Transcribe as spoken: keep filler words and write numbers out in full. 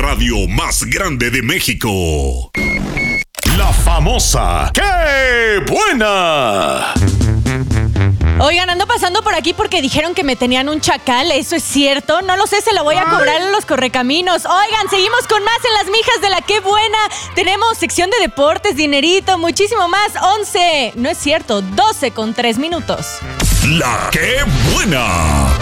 radio más grande de México. La famosa ¡Qué buena! Oigan, ando pasando por aquí porque dijeron que me tenían un chacal. ¿Eso es cierto? No lo sé, se lo voy a cobrar en los correcaminos. Oigan, seguimos con más en las mijas de la Qué Buena. Tenemos sección de deportes, dinerito, muchísimo más. once, no es cierto, doce con tres minutos. La Qué Buena.